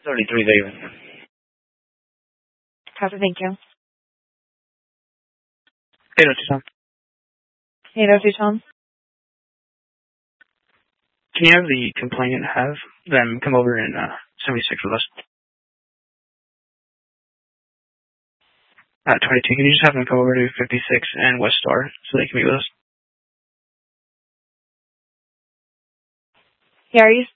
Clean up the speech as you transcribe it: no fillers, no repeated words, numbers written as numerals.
33 David. Copy, thank you. 802 Tom. 802 Tom. Can you have the complainant have them come over in 76 with us? 22. Can you just have them come over to 56 and West Star so they can meet with us? Yeah, are you